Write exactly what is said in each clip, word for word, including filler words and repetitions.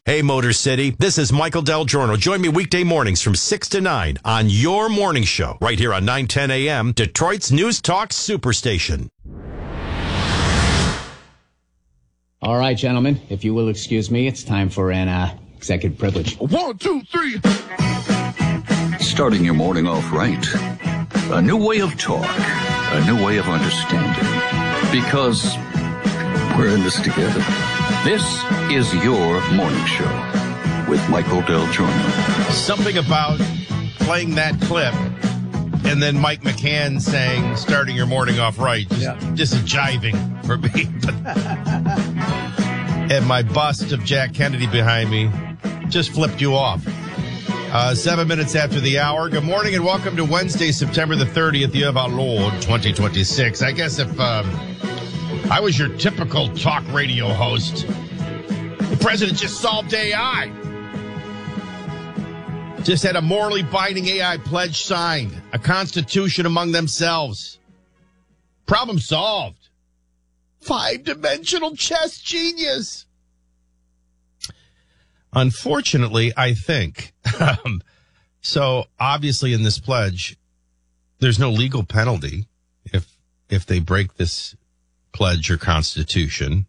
Hey, Motor City, this is Michael Del Giorno. Join me weekday mornings from six to nine on your morning show, right here on nine ten a.m., Detroit's News Talk Superstation. All right, gentlemen, if you will excuse me, it's time for an uh, executive privilege. One, two, three. Starting your morning off right. A new way of talk. A new way of understanding. Because we're in this together. This is your morning show with Michael Del Giorno. Something about playing that clip and then Mike McCann saying, starting your morning off right, just, yeah. just jiving for me. And my bust of Jack Kennedy behind me just flipped you off. Uh, seven minutes after the hour. Good morning and welcome to Wednesday, September the thirtieth, year of our Lord, twenty twenty-six. I guess if um, I was your typical talk radio host, the president just solved A I. Just had a morally binding A I pledge signed. A constitution among themselves. Problem solved. Five-dimensional chess genius. Unfortunately, I think, um, so obviously in this pledge, there's no legal penalty if if they break this pledge or constitution.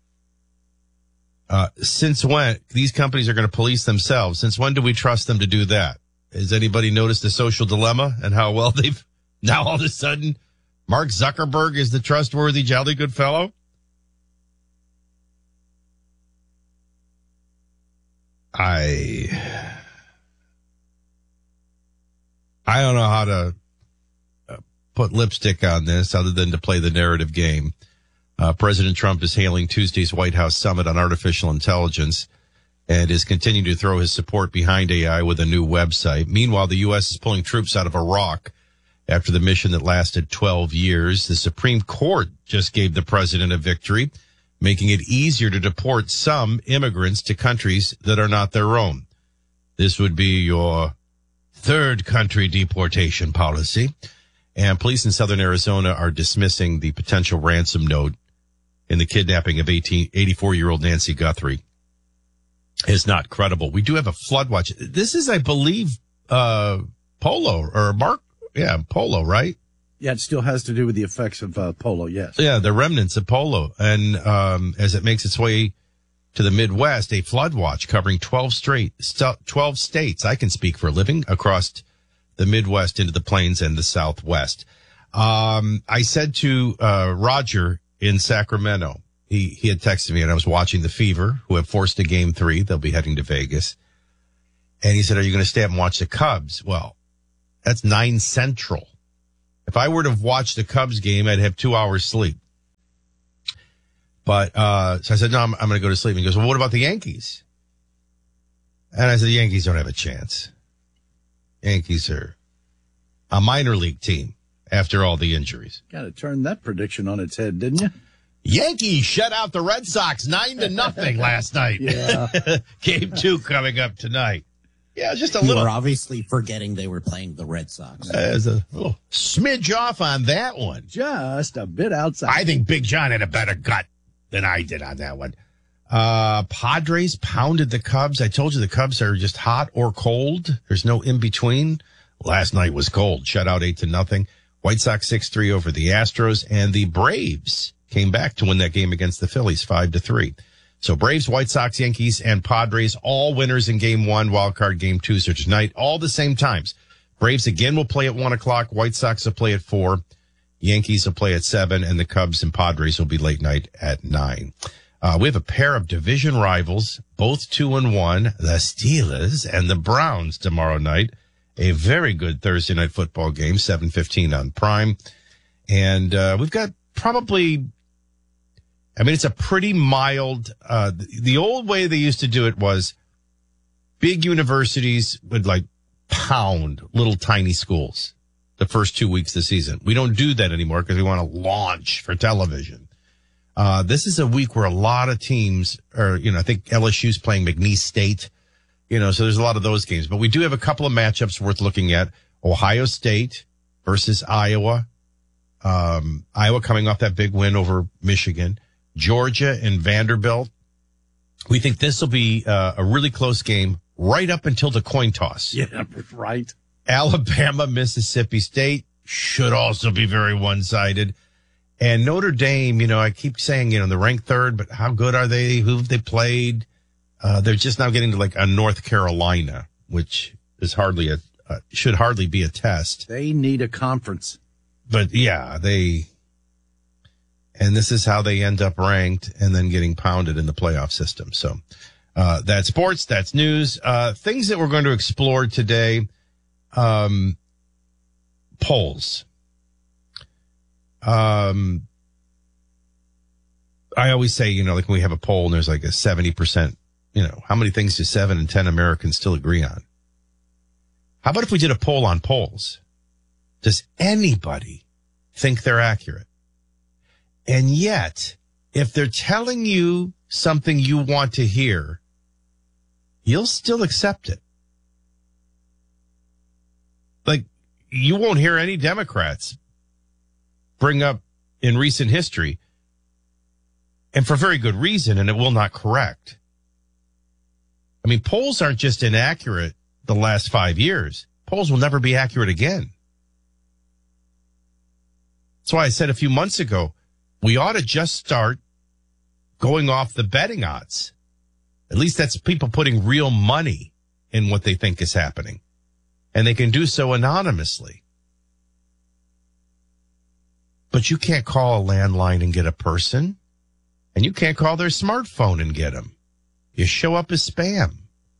Uh, since when these companies are going to police themselves? Since when do we trust them to do that? Has anybody noticed the social dilemma and how well they've now all of a sudden Mark Zuckerberg is the trustworthy, jolly good fellow? I I don't know how to uh, put lipstick on this other than to play the narrative game. Uh, President Trump is hailing Tuesday's White House summit on artificial intelligence and is continuing to throw his support behind A I with a new website. Meanwhile, the U S is pulling troops out of Iraq after the mission that lasted twelve years. The Supreme Court just gave the president a victory, making it easier to deport some immigrants to countries that are not their own. This would be your third country deportation policy. And police in southern Arizona are dismissing the potential ransom note in the kidnapping of eighty-four-year-old Nancy Guthrie. Is not credible. We do have a flood watch. This is, I believe, uh, Polo or Mark. Yeah, Polo, right? Yeah, it still has to do with the effects of uh, Polo, yes. Yeah, the remnants of Polo. And um, as it makes its way to the Midwest, a flood watch covering twelve straight, twelve states, I can speak for a living, across the Midwest into the Plains and the Southwest. Um, I said to uh, Roger in Sacramento, he, he had texted me, and I was watching the Fever, who have forced a game three. They'll be heading to Vegas. And he said, are you going to stay up and watch the Cubs? Well, that's nine Central. If I were to watch the Cubs game, I'd have two hours sleep. But, uh, so I said, no, I'm, I'm going to go to sleep. And he goes, well, what about the Yankees? And I said, the Yankees don't have a chance. Yankees are a minor league team after all the injuries. Got to turn that prediction on its head, didn't you? Yankees shut out the Red Sox nine to nothing last night. Yeah. Game two coming up tonight. Yeah, just a you little. You were obviously forgetting they were playing the Red Sox. There's a little smidge off on that one. Just a bit outside. I think Big John had a better gut than I did on that one. Uh, Padres pounded the Cubs. I told you the Cubs are just hot or cold. There's no in between. Last night was cold. Shut out eight to nothing. White Sox six three over the Astros, and the Braves came back to win that game against the Phillies five to three. So Braves, White Sox, Yankees, and Padres, all winners in game one, wild card game two. So tonight, all the same times. Braves again will play at one o'clock. White Sox will play at four. Yankees will play at seven, and the Cubs and Padres will be late night at nine. Uh, we have a pair of division rivals, both two and one, the Steelers and the Browns tomorrow night. A very good Thursday night football game, seven fifteen on Prime. And, uh, we've got probably, I mean, it's a pretty mild, uh, the, the old way they used to do it was big universities would like pound little tiny schools the first two weeks of the season. We don't do that anymore because we want to launch for television. Uh, this is a week where a lot of teams are, you know, I think L S U's playing McNeese State, you know, so there's a lot of those games. But we do have a couple of matchups worth looking at. Ohio State versus Iowa. Um, Iowa coming off that big win over Michigan. Georgia and Vanderbilt. We think this will be uh, a really close game right up until the coin toss. Yeah, right. Alabama, Mississippi State should also be very one-sided. And Notre Dame, you know, I keep saying, you know, they're ranked third, but how good are they? Who have they played? Uh, they're just now getting to like a North Carolina, which is hardly a, uh, should hardly be a test. They need a conference. But yeah, they, and this is how they end up ranked and then getting pounded in the playoff system. So, uh, that's sports, that's news. Uh, things that we're going to explore today, um, polls. Um, I always say, you know, like when we have a poll and there's like a seventy percent, you know, how many things do seven and ten Americans still agree on? How about if we did a poll on polls? Does anybody think they're accurate? And yet, if they're telling you something you want to hear, you'll still accept it. Like, you won't hear any Democrats bring up in recent history, and for very good reason, and it will not correct. I mean, polls aren't just inaccurate the last five years. Polls will never be accurate again. That's why I said a few months ago, we ought to just start going off the betting odds. At least that's people putting real money in what they think is happening. And they can do so anonymously. But you can't call a landline and get a person. And you can't call their smartphone and get them. You show up as spam.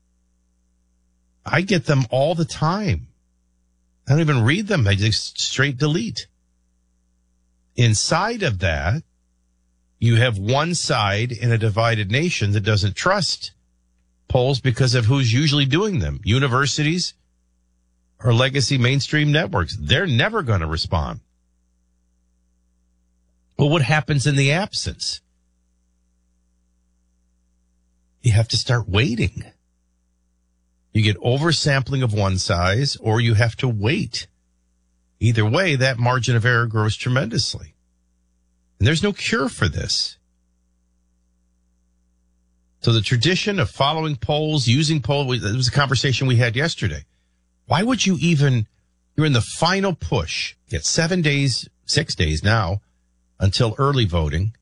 I get them all the time. I don't even read them. I just straight delete. Inside of that, you have one side in a divided nation that doesn't trust polls because of who's usually doing them. Universities or legacy mainstream networks. They're never going to respond. Well, what happens in the absence? You have to start waiting. You get oversampling of one size, or you have to wait. Either way, that margin of error grows tremendously. And there's no cure for this. So the tradition of following polls, using polls, it was a conversation we had yesterday. Why would you even, you're in the final push, get seven days, six days now, until early voting.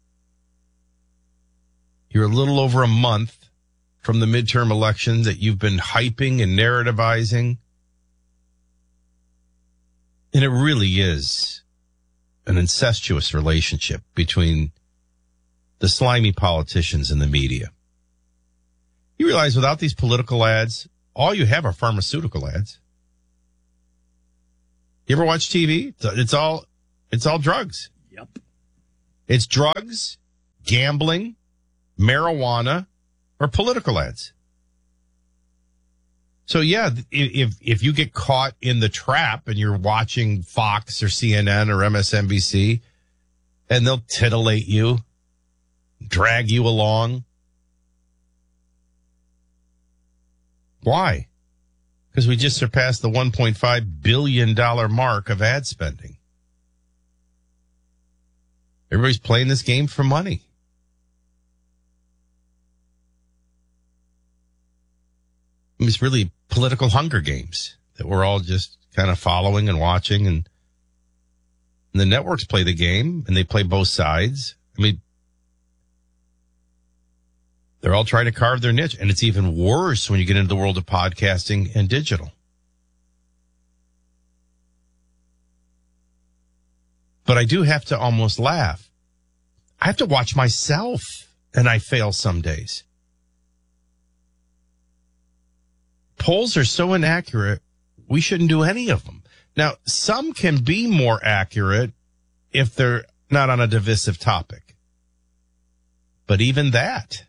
You're a little over a month from the midterm elections that you've been hyping and narrativizing. And it really is an incestuous relationship between the slimy politicians and the media. You realize without these political ads, all you have are pharmaceutical ads. You ever watch T V? It's all, it's all drugs. Yep. It's drugs, gambling, marijuana, or political ads. So yeah, if if you get caught in the trap and you're watching Fox or C N N or M S N B C, and they'll titillate you, drag you along. Why? Because we just surpassed the one point five billion dollars mark of ad spending. Everybody's playing this game for money. It's really political Hunger Games that we're all just kind of following and watching, and, and the networks play the game and they play both sides. I mean, they're all trying to carve their niche, and it's even worse when you get into the world of podcasting and digital. But I do have to almost laugh. I have to watch myself, and I fail some days. Polls are so inaccurate, we shouldn't do any of them. Now, some can be more accurate if they're not on a divisive topic. But even that.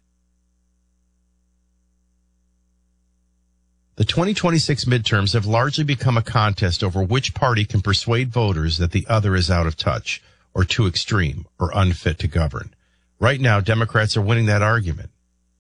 The twenty twenty-six midterms have largely become a contest over which party can persuade voters that the other is out of touch or too extreme or unfit to govern. Right now, Democrats are winning that argument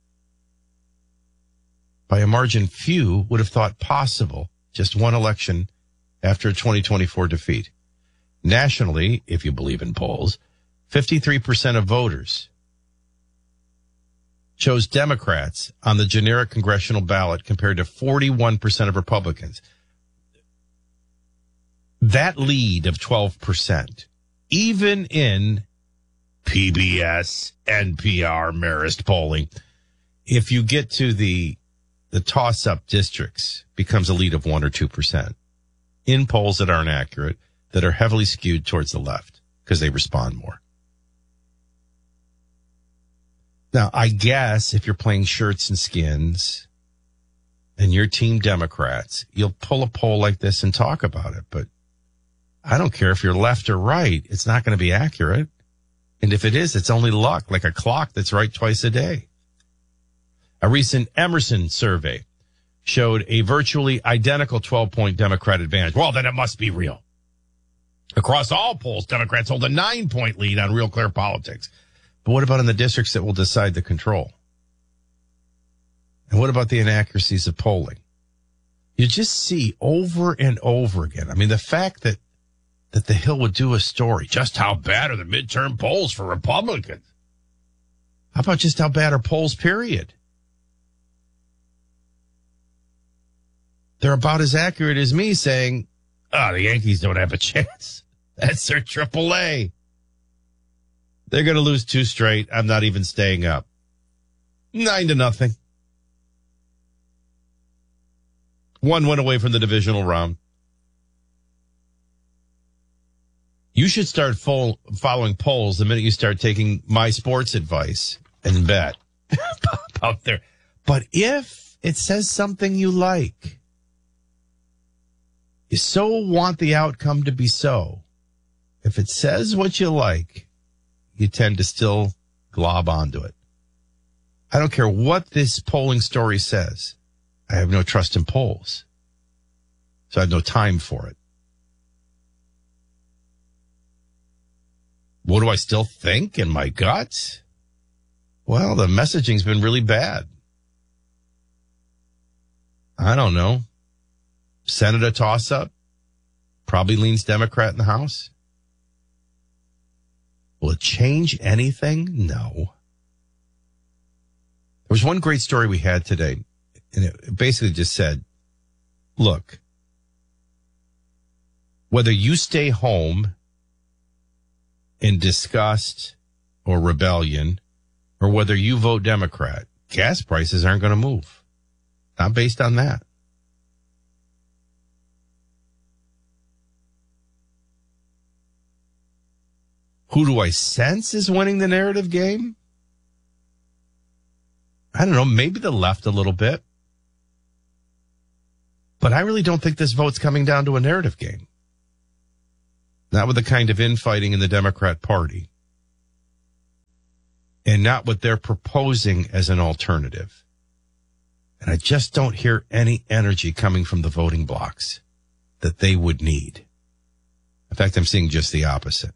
by a margin few would have thought possible just one election after a twenty twenty-four defeat. Nationally, if you believe in polls, fifty-three percent of voters chose Democrats on the generic congressional ballot compared to forty-one percent of Republicans. That lead of twelve percent, even in P B S, N P R, Marist polling, if you get to the the toss-up districts, becomes a lead of one or two percent in polls that aren't accurate, that are heavily skewed towards the left because they respond more. Now, I guess if you're playing shirts and skins and you're Team Democrats, you'll pull a poll like this and talk about it. But I don't care if you're left or right. It's not going to be accurate. And if it is, it's only luck, like a clock that's right twice a day. A recent Emerson survey showed a virtually identical twelve-point Democrat advantage. Well, then it must be real. Across all polls, Democrats hold a nine-point lead on Real Clear Politics. But what about in the districts that will decide the control? And what about the inaccuracies of polling? You just see over and over again. I mean, the fact that, that the Hill would do a story, just how bad are the midterm polls for Republicans? How about just how bad are polls, period? They're about as accurate as me saying, oh, the Yankees don't have a chance. That's their triple A. They're going to lose two straight. I'm not even staying up. Nine to nothing. One went away from the divisional round. You should start full, following polls the minute you start taking my sports advice and bet out there. But if it says something you like, you so want the outcome to be so, if it says what you like, you tend to still glob onto it. I don't care what this polling story says. I have no trust in polls. So I have no time for it. What do I still think in my gut? Well, the messaging's been really bad. I don't know. Senate a toss-up. Probably leans Democrat in the House. Will it change anything? No. There was one great story we had today, and it basically just said, look, whether you stay home in disgust or rebellion, or whether you vote Democrat, gas prices aren't going to move. Not based on that. Who do I sense is winning the narrative game? I don't know, maybe the left a little bit. But I really don't think this vote's coming down to a narrative game. Not with the kind of infighting in the Democrat Party. And not what they're proposing as an alternative. And I just don't hear any energy coming from the voting blocs that they would need. In fact, I'm seeing just the opposite.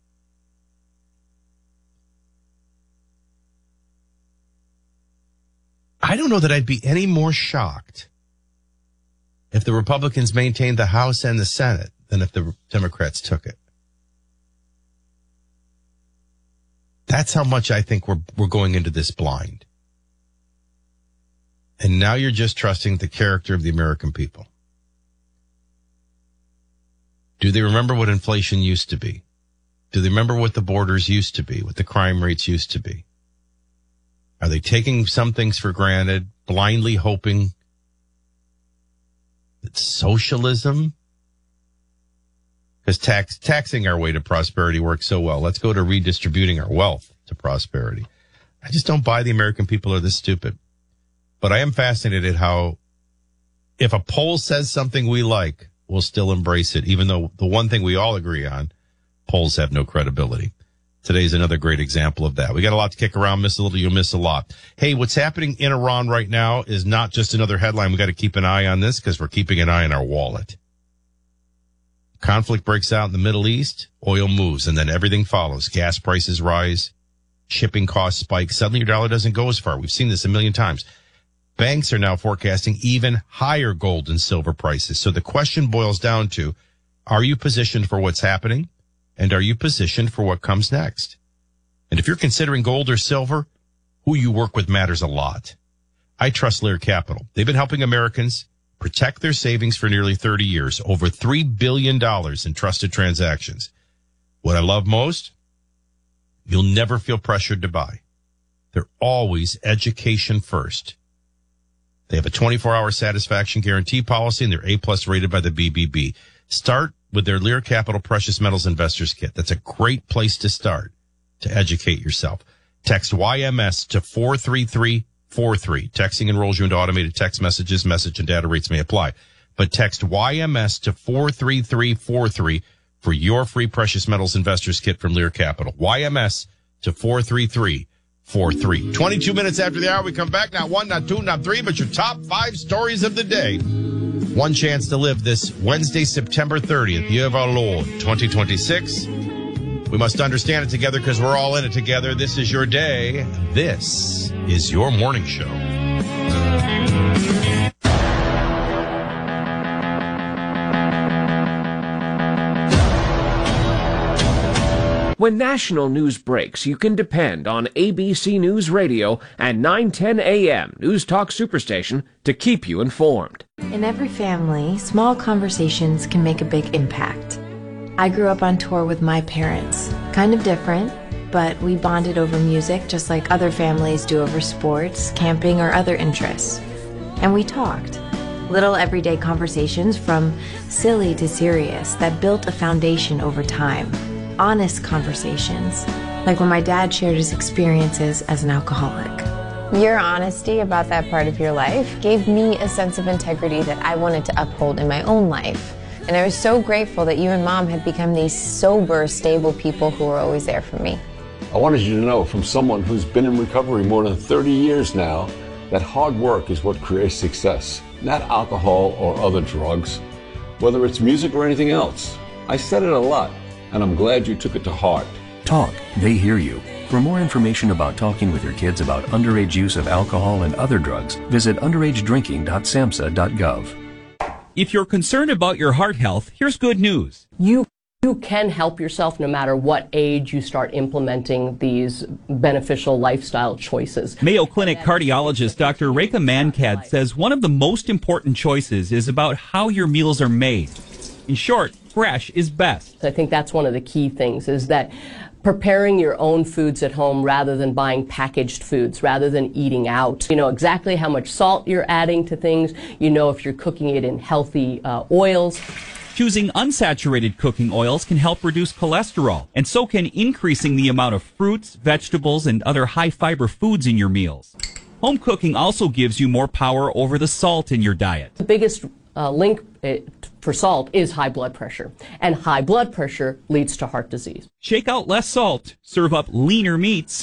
I don't know that I'd be any more shocked if the Republicans maintained the House and the Senate than if the Democrats took it. That's how much I think we're we're going into this blind. And now you're just trusting the character of the American people. Do they remember what inflation used to be? Do they remember what the borders used to be, what the crime rates used to be? Are they taking some things for granted, blindly hoping that socialism? Because tax, taxing our way to prosperity works so well. Let's go to redistributing our wealth to prosperity. I just don't buy the American people are this stupid. But I am fascinated how if a poll says something we like, we'll still embrace it, even though the one thing we all agree on, polls have no credibility. Today's another great example of that. We got a lot to kick around. Miss a little, you'll miss a lot. Hey, what's happening in Iran right now is not just another headline. We got to keep an eye on this because we're keeping an eye on our wallet. Conflict breaks out in the Middle East, oil moves, and then everything follows. Gas prices rise, shipping costs spike. Suddenly your dollar doesn't go as far. We've seen this a million times. Banks are now forecasting even higher gold and silver prices. So the question boils down to, are you positioned for what's happening? And are you positioned for what comes next? And if you're considering gold or silver, who you work with matters a lot. I trust Lear Capital. They've been helping Americans protect their savings for nearly thirty years, over three billion dollars in trusted transactions. What I love most, you'll never feel pressured to buy. They're always education first. They have a twenty-four hour satisfaction guarantee policy, and they're A-plus rated by the B B B. Start with their Lear Capital Precious Metals Investors Kit. That's a great place to start to educate yourself. Text Y M S to four three three four three. Texting enrolls you into automated text messages. Message and data rates may apply. But text Y M S to four three three four three for your free Precious Metals Investors Kit from Lear Capital. Y M S to four three three four three. twenty-two minutes after the hour, we come back. Not one, not two, not three, but your top five stories of the day. One chance to live this Wednesday, September thirtieth, year of our Lord, twenty twenty-six. We must understand it together because we're all in it together. This is your day. This is your morning show. When national news breaks, you can depend on A B C News Radio and nine ten A M News Talk Superstation to keep you informed. In every family, small conversations can make a big impact. I grew up on tour with my parents. Kind of different, but we bonded over music just like other families do over sports, camping, or other interests. And we talked. Little everyday conversations from silly to serious that built a foundation over time. Honest conversations, like when my dad shared his experiences as an alcoholic. Your honesty about that part of your life gave me a sense of integrity that I wanted to uphold in my own life. And I was so grateful that you and Mom had become these sober, stable people who were always there for me. I wanted you to know from someone who's been in recovery more than thirty years now that hard work is what creates success, not alcohol or other drugs, whether it's music or anything else. I said it a lot, and I'm glad you took it to heart. Talk, they hear you. For more information about talking with your kids about underage use of alcohol and other drugs, visit underage drinking dot samhsa dot gov. If you're concerned about your heart health, here's good news. You you can help yourself no matter what age you start implementing these beneficial lifestyle choices. Mayo Clinic cardiologist Doctor Rekha Mankad says one of the most important choices is about how your meals are made. In short, fresh is best. I think that's one of the key things, is that preparing your own foods at home rather than buying packaged foods, rather than eating out. You know exactly how much salt you're adding to things. You know if you're cooking it in healthy uh, oils. Choosing unsaturated cooking oils can help reduce cholesterol, and so can increasing the amount of fruits, vegetables, and other high-fiber foods in your meals. Home cooking also gives you more power over the salt in your diet. The biggest uh, link uh, for salt is high blood pressure, and high blood pressure leads to heart disease. Shake out less salt. Serve up leaner meats.